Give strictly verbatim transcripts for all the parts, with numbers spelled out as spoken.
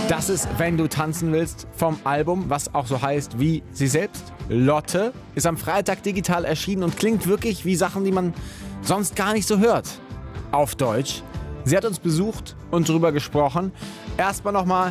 Das ist Wenn du tanzen willst vom Album, was auch so heißt wie sie selbst. Lotte ist am Freitag digital erschienen und klingt wirklich wie Sachen, die man sonst gar nicht so hört. Auf Deutsch. Sie hat uns besucht und drüber gesprochen. Erstmal nochmal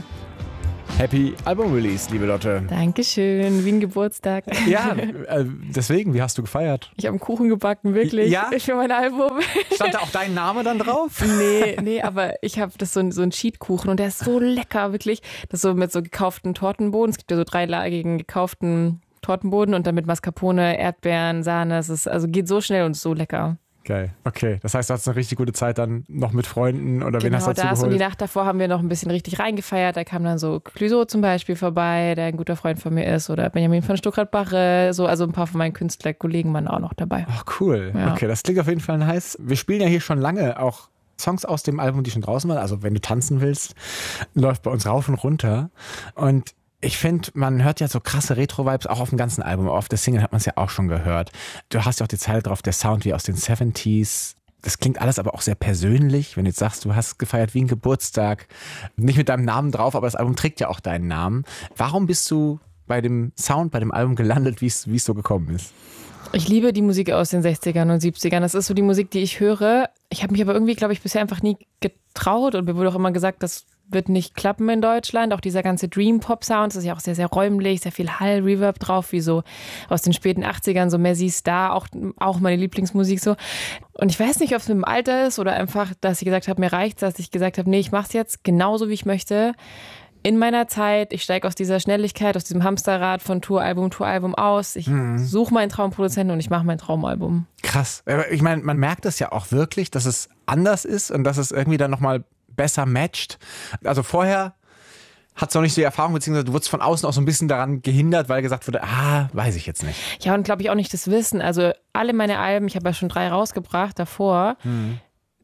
Happy Album Release, liebe Lotte. Dankeschön, wie ein Geburtstag. Ja, äh, deswegen, wie hast du gefeiert? Ich habe einen Kuchen gebacken, wirklich, ja? für mein Album. Stand da auch dein Name dann drauf? Nee, nee, aber ich habe das so ein, so ein Cheatkuchen und der ist so lecker, wirklich. Das ist so mit so gekauften Tortenboden. Es gibt ja so dreilagigen gekauften Tortenboden und dann mit Mascarpone, Erdbeeren, Sahne. Es ist, also geht so schnell und ist so lecker. Geil. Okay, das heißt, du hattest eine richtig gute Zeit dann noch mit Freunden oder wen Genau hast du dazu das. geholt? Und die Nacht davor haben wir noch ein bisschen richtig reingefeiert. Da kam dann so Clouseau zum Beispiel vorbei, der ein guter Freund von mir ist, oder Benjamin von Stuckrad-Barre, so, also ein paar von meinen Künstlerkollegen waren auch noch dabei. Ach cool. Ja. Okay, das klingt auf jeden Fall heiß. Wir spielen ja hier schon lange auch Songs aus dem Album, die schon draußen waren. Also wenn du tanzen willst, läuft bei uns rauf und runter. Und ich finde, man hört ja so krasse Retro-Vibes auch auf dem ganzen Album. Auf der Single hat man es ja auch schon gehört. Du hast ja auch die Zeile drauf, der Sound wie aus den siebziger. Das klingt alles aber auch sehr persönlich, wenn du jetzt sagst, du hast gefeiert wie ein Geburtstag. Nicht mit deinem Namen drauf, aber das Album trägt ja auch deinen Namen. Warum bist du bei dem Sound, bei dem Album gelandet, wie es so gekommen ist? Ich liebe die Musik aus den sechzigern und siebzigern. Das ist so die Musik, die ich höre. Ich habe mich aber irgendwie, glaube ich, bisher einfach nie getraut und mir wurde auch immer gesagt, das wird nicht klappen in Deutschland. Auch dieser ganze Dream-Pop-Sound, das ist ja auch sehr, sehr räumlich, sehr viel Hall, Reverb drauf, wie so aus den späten achtzigern, so Messi Star, auch, auch meine Lieblingsmusik so. Und ich weiß nicht, ob es mit dem Alter ist oder einfach, dass ich gesagt habe, mir reicht's, dass ich gesagt habe, nee, ich mach's jetzt genauso, wie ich möchte. In meiner Zeit, ich steige aus dieser Schnelligkeit, aus diesem Hamsterrad von Touralbum, Touralbum aus. Ich mhm. suche meinen Traumproduzenten und ich mache mein Traumalbum. Krass. Ich meine, man merkt das ja auch wirklich, dass es anders ist und dass es irgendwie dann nochmal besser matcht. Also vorher hat es noch nicht so die Erfahrung, beziehungsweise du wurdest von außen auch so ein bisschen daran gehindert, weil gesagt wurde, ah, weiß ich jetzt nicht. Ja, und glaube ich auch nicht das Wissen. Also alle meine Alben, ich habe ja schon drei rausgebracht davor, mhm.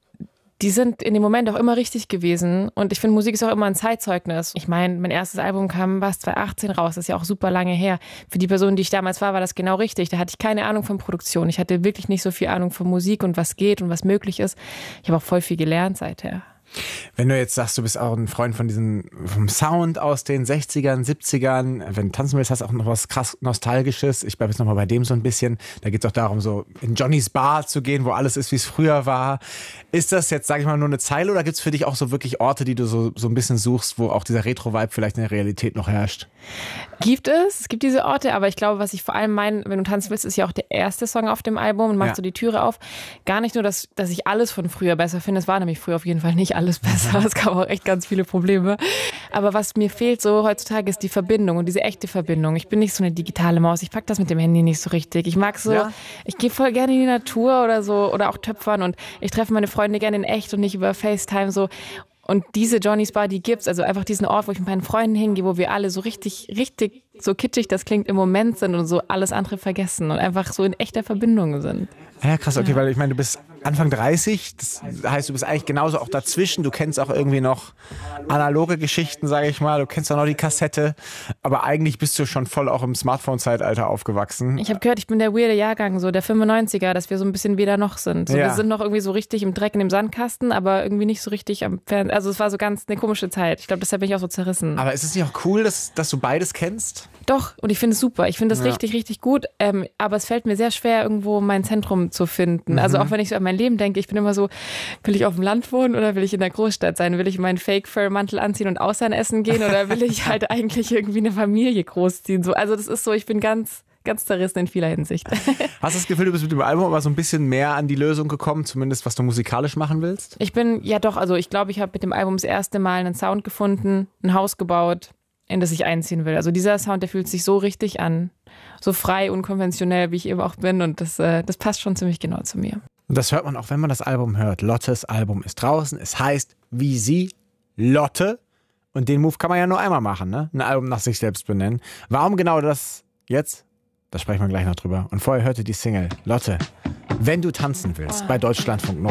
die sind in dem Moment auch immer richtig gewesen. Und ich finde, Musik ist auch immer ein Zeitzeugnis. Ich meine, mein erstes Album kam was zwanzig achtzehn raus, das ist ja auch super lange her. Für die Person, die ich damals war, war das genau richtig. Da hatte ich keine Ahnung von Produktion. Ich hatte wirklich nicht so viel Ahnung von Musik und was geht und was möglich ist. Ich habe auch voll viel gelernt seither. Wenn du jetzt sagst, du bist auch ein Freund von diesem vom Sound aus den sechzigern, siebzigern, wenn du tanzen willst, hast du auch noch was krass Nostalgisches. Ich bleibe jetzt nochmal bei dem so ein bisschen. Da geht es auch darum, so in Johnnys Bar zu gehen, wo alles ist, wie es früher war. Ist das jetzt, sage ich mal, nur eine Zeile oder gibt es für dich auch so wirklich Orte, die du so, so ein bisschen suchst, wo auch dieser Retro-Vibe vielleicht in der Realität noch herrscht? Gibt es, es gibt diese Orte, aber ich glaube, was ich vor allem meine, wenn du tanzen willst, ist ja auch der erste Song auf dem Album und machst ja. so die Türe auf. Gar nicht nur, dass, dass ich alles von früher besser finde, es war nämlich früher auf jeden Fall nicht alles besser, es gab auch echt ganz viele Probleme. Aber was mir fehlt so heutzutage ist die Verbindung und diese echte Verbindung. Ich bin nicht so eine digitale Maus, ich pack das mit dem Handy nicht so richtig. Ich mag so, ja. ich gehe voll gerne in die Natur oder so oder auch töpfern und ich treffe meine Freunde gerne in echt und nicht über FaceTime so. Und diese Johnnys Bar, die gibt's, also einfach diesen Ort, wo ich mit meinen Freunden hingehe, wo wir alle so richtig, richtig, so kitschig das klingt, im Moment sind und so alles andere vergessen und einfach so in echter Verbindung sind. Ja, krass, okay, ja. weil ich meine, du bist Anfang dreißig, das heißt, du bist eigentlich genauso auch dazwischen, du kennst auch irgendwie noch analoge Geschichten, sage ich mal, du kennst auch noch die Kassette, aber eigentlich bist du schon voll auch im Smartphone-Zeitalter aufgewachsen. Ich habe gehört, ich bin der weirde Jahrgang, so der fünfundneunziger, dass wir so ein bisschen weder noch sind. So, ja. Wir sind noch irgendwie so richtig im Dreck in dem Sandkasten, aber irgendwie nicht so richtig am Fernsehen. Also es war so ganz eine komische Zeit. Ich glaube, deshalb bin ich auch so zerrissen. Aber ist es nicht auch cool, dass, dass du beides kennst? Doch, und ich finde es super. Ich finde es ja. richtig, richtig gut. Ähm, aber es fällt mir sehr schwer, irgendwo mein Zentrum zu finden. Mhm. Also auch wenn ich so an mein Leben denke, ich bin immer so, will ich auf dem Land wohnen oder will ich in der Großstadt sein? Will ich meinen Fake-Fur-Mantel anziehen und Austern essen gehen oder will ich halt eigentlich irgendwie eine Familie großziehen? So, also das ist so, ich bin ganz... ganz zerrissen in vieler Hinsicht. Hast du das Gefühl, du bist mit dem Album aber so ein bisschen mehr an die Lösung gekommen, zumindest was du musikalisch machen willst? Ich bin, ja doch, also ich glaube, ich habe mit dem Album das erste Mal einen Sound gefunden, ein Haus gebaut, in das ich einziehen will. Also dieser Sound, der fühlt sich so richtig an, so frei, unkonventionell, wie ich eben auch bin und das, äh, das passt schon ziemlich genau zu mir. Und das hört man auch, wenn man das Album hört. Lottes Album ist draußen, es heißt wie sie, Lotte, und den Move kann man ja nur einmal machen, ne? Ein Album nach sich selbst benennen. Warum genau das jetzt? Da sprechen wir gleich noch drüber. Und vorher hörte die Single Lotte, wenn du tanzen willst, bei Deutschlandfunk Nova.